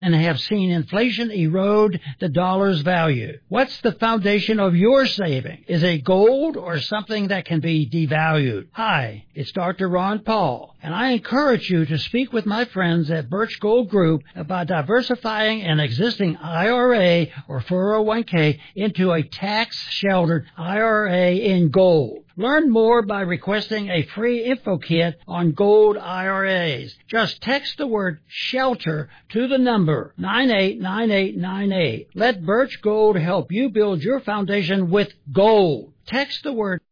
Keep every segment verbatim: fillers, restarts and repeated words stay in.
and have seen inflation erode the dollar's value. What's the foundation of your saving? Is it gold or something that can be devalued? Hi, it's Doctor Ron Paul, and I encourage you to speak with my friends at Birch Gold Group about diversifying an existing I R A or four oh one k into a tax-sheltered I R A in gold. Learn more by requesting a free info kit on gold I R As. Just text the word SHELTER to the number nine eight nine eight nine eight. Let Birch Gold help you build your foundation with gold. Text the word.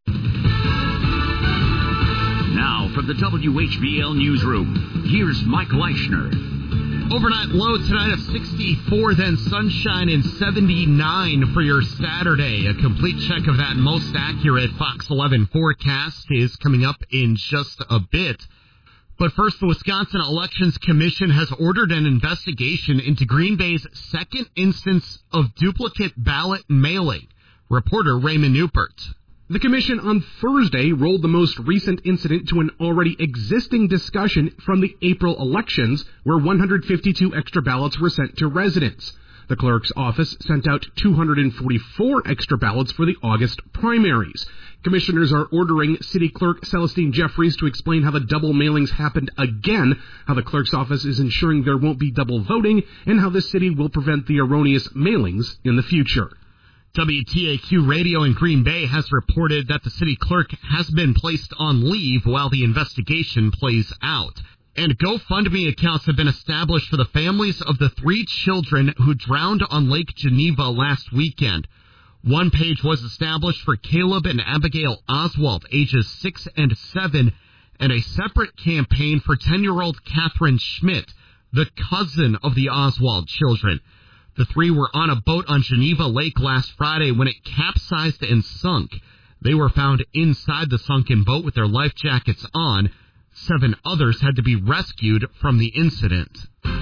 Now from the W H B L Newsroom, here's Mike Leischner. Overnight low tonight of sixty-four, then sunshine and seventy-nine for your Saturday. A complete check of that most accurate Fox eleven forecast is coming up in just a bit. But first, the Wisconsin Elections Commission has ordered an investigation into Green Bay's second instance of duplicate ballot mailing. Reporter Raymond Newpert. The commission on Thursday rolled the most recent incident to an already existing discussion from the April elections, where one hundred fifty-two extra ballots were sent to residents. The clerk's office sent out two hundred forty-four extra ballots for the August primaries. Commissioners are ordering City Clerk Celestine Jeffries to explain how the double mailings happened again, how the clerk's office is ensuring there won't be double voting, and how the city will prevent the erroneous mailings in the future. W T A Q Radio in Green Bay has reported that the city clerk has been placed on leave while the investigation plays out. And GoFundMe accounts have been established for the families of the three children who drowned on Lake Geneva last weekend. One page was established for Caleb and Abigail Oswald, ages six and seven, and a separate campaign for ten-year-old Catherine Schmidt, the cousin of the Oswald children. The three were on a boat on Geneva Lake last Friday when it capsized and sunk. They were found inside the sunken boat with their life jackets on. Seven others had to be rescued from the incident.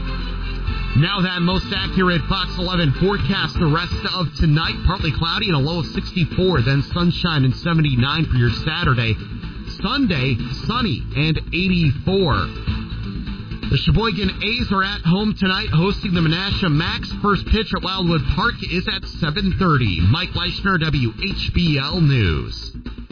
Now that most accurate Fox eleven forecast. The rest of tonight, partly cloudy and a low of sixty-four, then sunshine and seventy-nine for your Saturday. Sunday, sunny and eighty-four. The Sheboygan A's are at home tonight hosting the Menasha Max. First pitch at Wildwood Park is at seven thirty. Mike Leischner, W H B L News.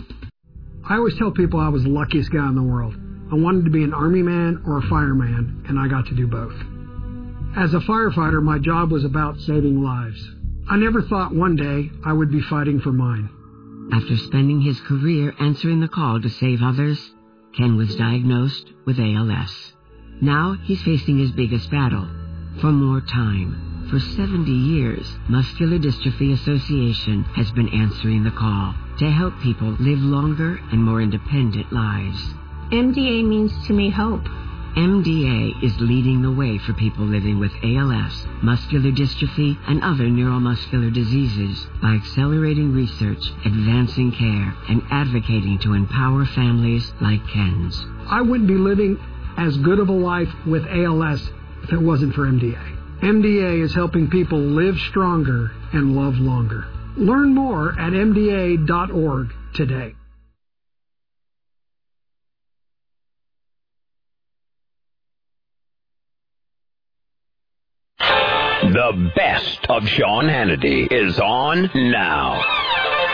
I always tell people I was the luckiest guy in the world. I wanted to be an Army man or a fireman, and I got to do both. As a firefighter, my job was about saving lives. I never thought one day I would be fighting for mine. After spending his career answering the call to save others, Ken was diagnosed with A L S. Now he's facing his biggest battle, for more time. For seventy years, Muscular Dystrophy Association has been answering the call to help people live longer and more independent lives. M D A means to me hope. M D A is leading the way for people living with A L S, muscular dystrophy, and other neuromuscular diseases by accelerating research, advancing care, and advocating to empower families like Ken's. I wouldn't be living as good of a life with A L S if it wasn't for M D A. M D A is helping people live stronger and love longer. Learn more at M D A dot org today. The best of Sean Hannity is on now.